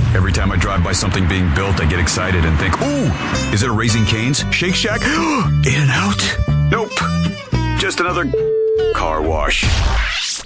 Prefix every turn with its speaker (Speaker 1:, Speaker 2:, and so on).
Speaker 1: Every time I drive by something being built, I get excited and think, ooh, is it a Raising Cane's? Shake Shack? In-N-Out? Nope. Just another car wash.